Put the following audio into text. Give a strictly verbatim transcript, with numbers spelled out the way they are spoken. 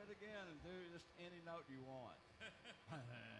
it again and do just any note you want.